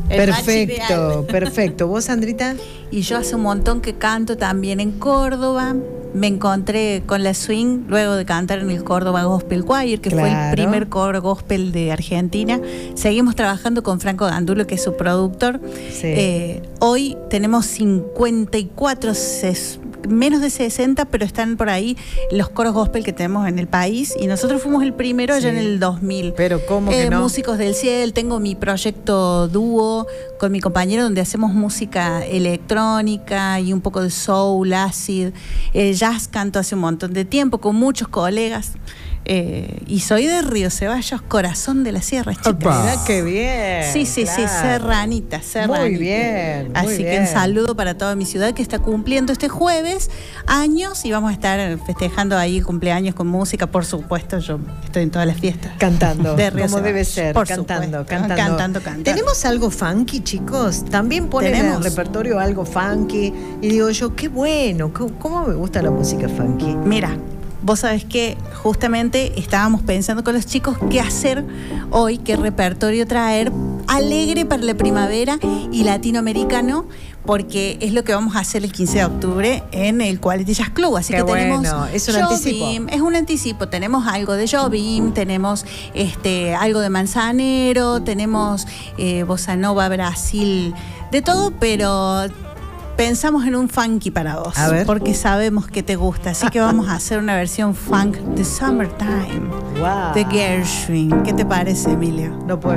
Perfecto, perfecto. ¿Vos, Sandrita? Y yo hace un montón que canto también en Córdoba. Me encontré con la swing luego de cantar en el Córdoba Gospel Choir, que fue el primer coro gospel de Argentina. Seguimos trabajando con Franco Gandulo, que es su productor. Sí. Hoy tenemos 54, menos de 60, pero están por ahí los coros gospel que tenemos en el país. Y nosotros fuimos el primero allá en el 2000. Pero ¿cómo que no? Músicos del Cielo. Tengo mi proyecto dúo con mi compañero donde hacemos música electrónica y un poco de soul, acid, jazz canto hace un montón de tiempo con muchos colegas. Y soy de Río Ceballos, corazón de la sierra, chicas. ¿Verdad? ¡Qué bien! Sí, serranita. Muy bien. Así que un saludo para toda mi ciudad que está cumpliendo este jueves años y vamos a estar festejando ahí cumpleaños con música, por supuesto. Yo estoy en todas las fiestas. Cantando, de Río como Ceballos, debe ser, cantando. ¿Tenemos algo funky, chicos? También ponen en el repertorio algo funky. Y digo yo, qué bueno, ¿cómo me gusta la música funky? Mira, vos sabés que justamente estábamos pensando con los chicos qué hacer hoy, qué repertorio traer alegre para la primavera y latinoamericano, porque es lo que vamos a hacer el 15 de octubre en el Quality Jazz Club. Así que tenemos es un anticipo. Es un anticipo. Tenemos algo de Jobim, tenemos algo de Manzanero, tenemos Bossa Nova, Brasil, de todo, pero pensamos en un funky para vos, porque sabemos que te gusta, así que vamos a hacer una versión funk de Summertime, de Gershwin. ¿Qué te parece, Emilio? No puedo.